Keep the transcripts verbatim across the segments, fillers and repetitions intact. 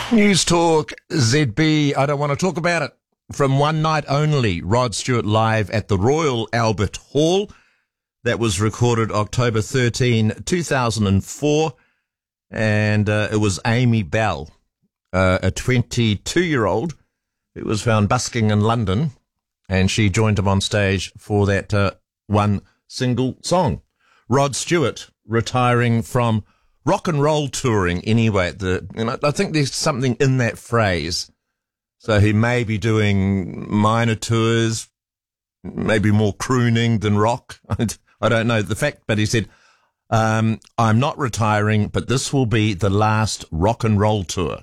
News Talk Z B. I don't want to talk about it. From one night only, Rod Stewart live at the Royal Albert Hall. That was recorded October thirteenth, two thousand four. And uh, it was Amy Bell, uh, a twenty-two-year-old who was found busking in London. And she joined him on stage for that uh, one single song. Rod Stewart retiring from rock and roll touring anyway. The, you know, I think there's something in that phrase. So he may be doing minor tours, maybe more crooning than rock. I don't know the fact, but he said, um, I'm not retiring, but this will be the last rock and roll tour.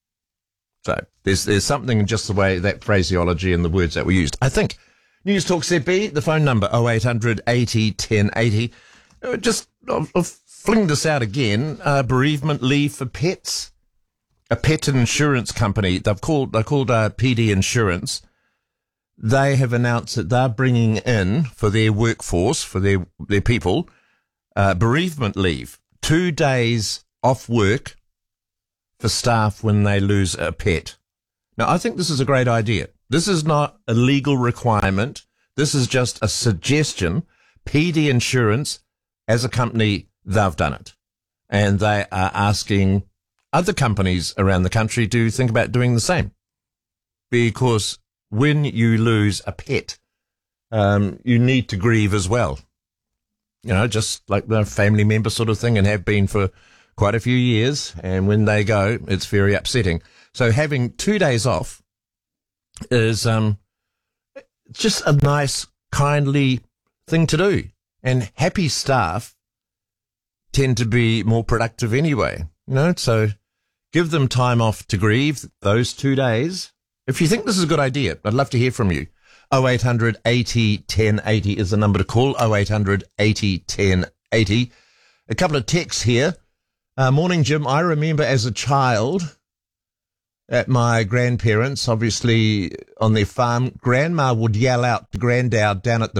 So there's there's something in just the way that phraseology and the words that were used. I think News Talk Z B, the phone number oh eight hundred eighty ten eighty. Just I'll, I'll fling this out again. Uh, bereavement leave for pets. A pet insurance company, they've called they're called uh, P D Insurance. They have announced that they're bringing in for their workforce, for their their people, uh, bereavement leave, two days off work for staff when they lose a pet. Now, I think this is a great idea. This is not a legal requirement. This is just a suggestion. P D Insurance, as a company, they've done it. And they are asking other companies around the country to think about doing the same. Because when you lose a pet, um, you need to grieve as well. You know, just like the family member sort of thing, and have been for quite a few years. And when they go, it's very upsetting. So having two days off is um, just a nice, kindly thing to do. And happy staff tend to be more productive anyway. You know, so give them time off to grieve those two days. If you think this is a good idea, I'd love to hear from you. oh eight hundred eighty ten eighty is the number to call. oh eight hundred eighty ten eighty. A couple of texts here. Uh, morning, Jim. I remember as a child at my grandparents, obviously on their farm, Grandma would yell out to Granddad down at the